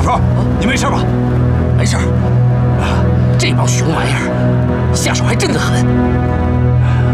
川，你没事吧？ 没事。这帮熊玩意儿下手还真的狠。